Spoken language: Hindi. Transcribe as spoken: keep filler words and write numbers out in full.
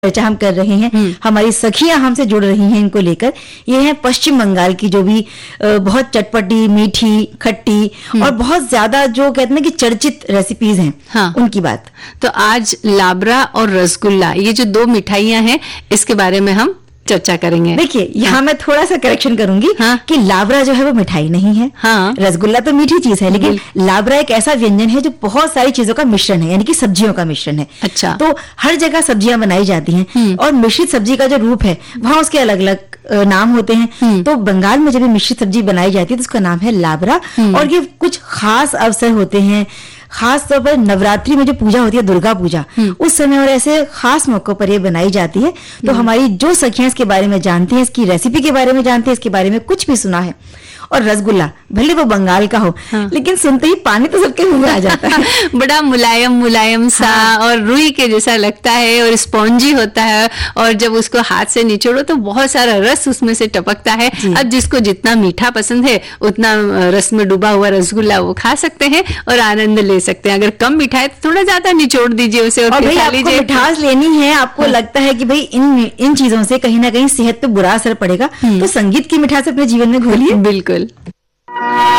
चर्चा हम कर रहे हैं, हमारी सखियां हमसे जुड़ रही हैं इनको लेकर। ये है पश्चिम बंगाल की जो भी बहुत चटपटी, मीठी, खट्टी और बहुत ज्यादा जो कहते हैं कि चर्चित रेसिपीज हैं, हाँ। उनकी बात। तो आज लाबरा और रसगुल्ला, ये जो दो मिठाइयां हैं, इसके बारे में हम चर्चा करेंगे। देखिए यहाँ हाँ। मैं थोड़ा सा करेक्शन करूंगी हाँ। कि लाबरा जो है वो मिठाई नहीं है, हाँ। रसगुल्ला तो मीठी चीज है, लेकिन लाबरा एक ऐसा व्यंजन है जो बहुत सारी चीजों का मिश्रण है, यानी कि सब्जियों का मिश्रण है। अच्छा। तो हर जगह सब्जियां बनाई जाती हैं और मिश्रित सब्जी का जो रूप है वहाँ उसके अलग अलग नाम होते हैं। तो बंगाल में जब मिश्रित सब्जी बनाई जाती है तो उसका नाम है लाबरा। और ये कुछ खास अवसर होते हैं, खास तौर पर नवरात्रि में जो पूजा होती है, दुर्गा पूजा, उस समय और ऐसे खास मौकों पर ये बनाई जाती है। तो हमारी जो सखियां इसके बारे में जानती हैं, इसकी रेसिपी के बारे में जानती हैं, इसके बारे में कुछ भी सुना है। और रसगुल्ला भले वो बंगाल का हो, हाँ। लेकिन सुनते ही पानी तो सबके मुंह में आ जाता है। बड़ा मुलायम मुलायम सा, हाँ। और रुई के जैसा लगता है और स्पॉन्जी होता है, और जब उसको हाथ से निचोड़ो तो बहुत सारा रस उसमें से टपकता है। अब जिसको जितना मीठा पसंद है उतना रस में डूबा हुआ रसगुल्ला वो खा सकते हैं और आनंद ले सकते हैं। अगर कम मिठा है तो थोड़ा ज्यादा निचोड़ दीजिए उसे और, और भाई आपको मिठास लेनी है, आपको हाँ। लगता है कि भाई इन इन चीजों से कहीं ना कहीं सेहत पे बुरा असर पड़ेगा, तो संगीत की मिठास अपने जीवन में घोलिए। बिल्कुल।